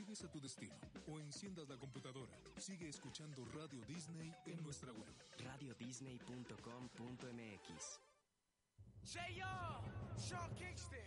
llegues a tu destino o enciendas la computadora, sigue escuchando Radio Disney en nuestra web. radiodisney.com.mx. J.R. Sean Kingston.